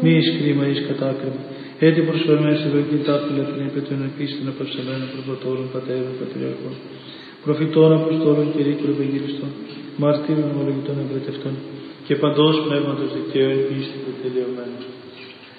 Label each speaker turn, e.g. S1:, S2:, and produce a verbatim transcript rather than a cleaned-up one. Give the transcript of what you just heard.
S1: μη εις κρίμα εις κατάκριμα. Έτσι προσφερμένες ευλογή τάφυλα την επέτειον επίσης των απαυσαμένων προπατώρων, πατέρων, πατριαρχών, προφητών, αποστόλων, κηρύκων, ευαγγελιστών, μαρτύρων, ομολογητών, εμπρετευτών και παντός πνεύματος δικαίου εν πίστη τελειωμένος.